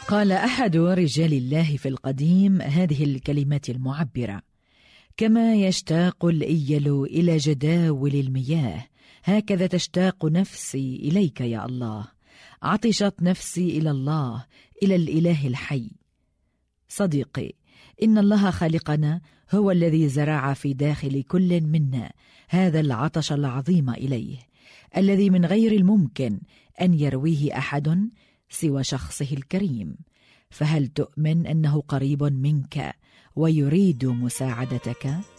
قال أحد رجال الله في القديم هذه الكلمات المعبرة: كما يشتاق الإيل إلى جداول المياه، هكذا تشتاق نفسي إليك يا الله. عطشت نفسي إلى الله، إلى الإله الحي. صديقي، إن الله خالقنا هو الذي زرع في داخل كل منا هذا العطش العظيم إليه، الذي من غير الممكن أن يرويه أحد سوى شخصه الكريم. فهل تؤمن أنه قريب منك ويريد مساعدتك؟